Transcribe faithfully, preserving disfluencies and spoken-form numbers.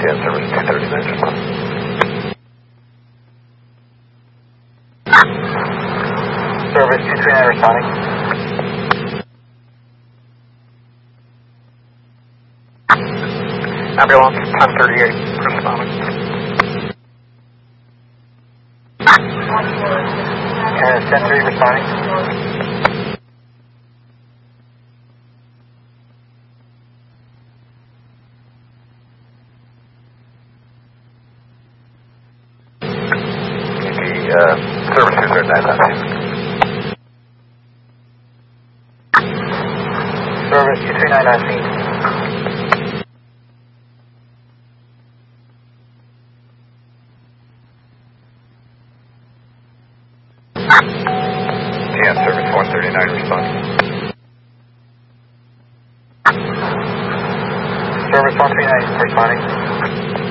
Jet Service two thirty-nine responding. Service two thirty-nine responding. Ambulance ten thirty-eight responding. And ten three responding. Uh, service two thirty-nine nineteen. Service two thirty-nine nineteen. Yeah, service one thirty-nine responding. Service one thirty-nine responding.